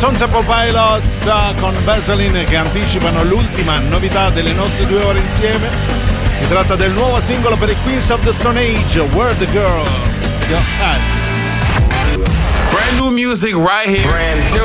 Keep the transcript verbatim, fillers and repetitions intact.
Stone Temple Pilots con Vaseline, che anticipano l'ultima novità delle nostre due ore insieme. Si tratta del nuovo singolo per i Queens of the Stone Age, Where the Girl Got At. Brand new music right here. Brand new.